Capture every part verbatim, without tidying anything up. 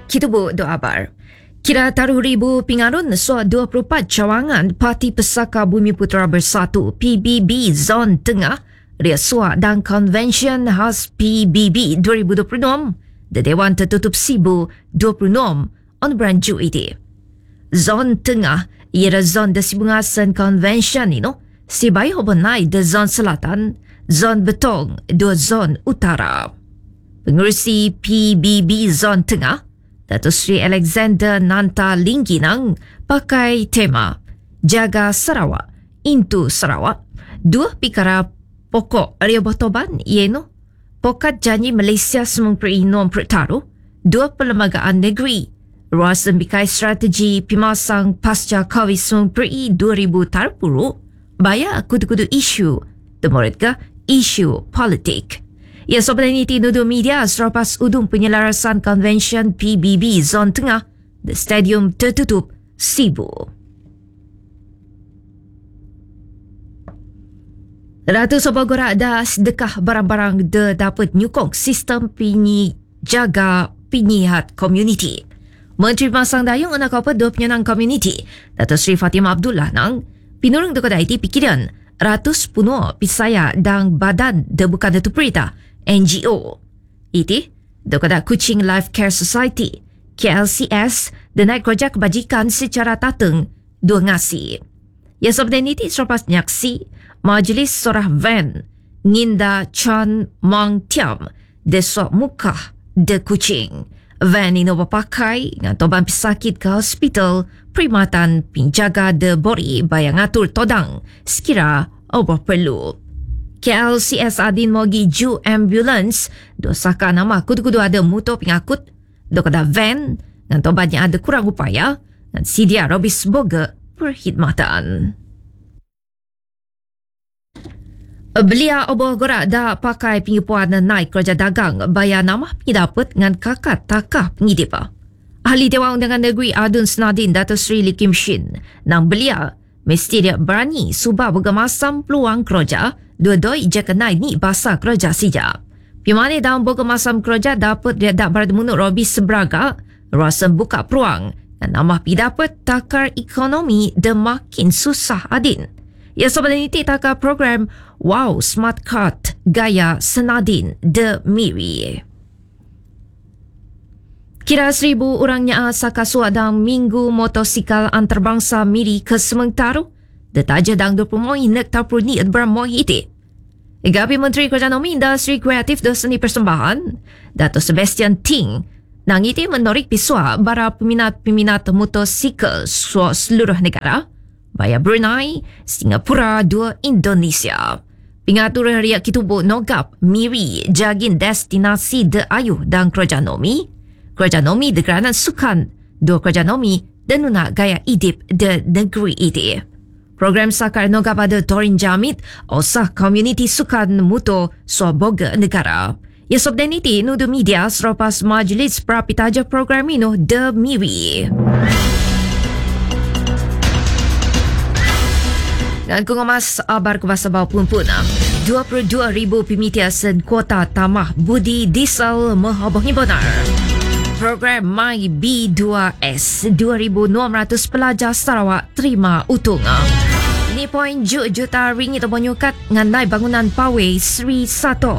kita buat doa bar. Kira taruh ribu pingarun so dua puluh empat cawangan Parti Pesaka Bumi Putera Bersatu P B B Zon Tengah Ria Suak dan Konvensyen khas P B B dua ribu dua puluh enam di Dewan Tertutup Sibu dua puluh enam on Beranju ini. Zon Tengah ialah zon de Sibungasan Konvensyen ini si bayi hubunai de zon selatan, zon betong, dua zon utara. Pengurusi P B B Zon Tengah, Datuk Seri Alexander Nanta Lingginang pakai tema Jaga Sarawak, Intu Sarawak. Dua perkara pokok Ria Botoban iaitu Pokat Janji Malaysia Semung Peri Nom Pertaruh, dua perlembagaan negeri, Ruasan Bikai Strategi Pimasang Pasca Covid Semung Peri dua ribu Tarpuru, Baya kudu-kudu isu, temuridga isu politik. Ya, Sobat Niti Nudu Media selepas udung penyelarasan Konvensyen P B B Zon Tengah di Stadium Tertutup Sibu. Ratu Sobogora dah sedekah barang-barang de dapat nyukong sistem pinyi jaga penyihat komuniti. Menteri Pasang Dayung anak apa dua penyenang komuniti, Datuk Seri Fatimah Abdullah nang pinurung de kedai pikiran ratus punuh pisaya dan badan de bukan de tu perita N G O. Iti, dokada Kuching Life Care Society, K L C S, dan naik kerja kebajikan secara tateng dua ngasi. Ya sabda niti selepas nyaksi, Majlis Sorah Van, Nginda Chan Mang Tiam, de Sok Mukah de Kuching. Van ini berpakai dengan toban pesakit ke hospital perkhidmatan penjaga de bori bayang atur todang sekira apa perlu. K L C S Adin Mogi Ju Ambulance dosaka nama kudu-kudu ada motor pengakut dokada van dan tobatnya ada kurang upaya dan sedia robis boga perkhidmatan. Belia oboh gora dah pakai pengipuan naik kerja dagang bayar nama pengidapat dengan kakak takah pengidipa. Ahli Dewan Undangan Negeri Adun Senadin Datuk Seri Lee Kim Shin nang belia mesti dia berani subah bergemasam peluang kerja dua-dua ija kenai ni bahasa kerja sijak. Pimane dalam bergemasam kerja dapat dia tak berada menurut Robi Sebraga rasa buka peluang dan nama pi dapat takar ekonomi de makin susah adin. Ya sobat niti takar program Wow Smart Card Gaya Senadin de Miri. Kira seribu orangnya saka suadang minggu motosikal antarabangsa Miri ke Sementara detaja dang dua puluh moi nek tapur ni bermoi iti. Gabi Menteri Kerajaan Industri Kreatif dan Seni Persembahan Dato' Sebastian Ting nang iti menarik pisua para peminat-peminat motosikal seluruh negara baya Brunei, Singapura, dua Indonesia. Pengatur Riak Kitubu Nogap Miri jagin destinasi de ayuh dan kerajaan nomi kerajaan nomi de geranan sukan dua kerajaan nomi dan nuna gaya idip de negeri iti. Program sakar Nogap ada Torin Jamit osah komuniti sukan muto soboga negara. Ya sobden iti nudu media selepas majlis prapitaja program ino de Miri. Dan kungomas abar kubasa bau pumpuna. dua puluh dua ribu pemitiasan kuota tamah budi diesel menghubungi benar. Program My B dua S dua ribu enam ratus pelajar Sarawak terima utung. Ini poin juta ringgit banyukat nganai bangunan Pawai Sri Sato.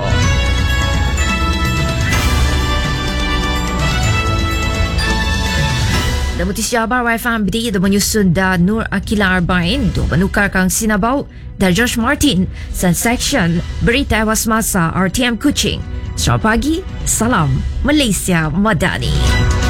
Damuti Syabar Y F M B D dan menyusun da Nur Akila Arbain do menukarkan sinabau da Josh Martin dan section berita awas masa R T M Kuching. Selamat pagi, salam Malaysia Madani.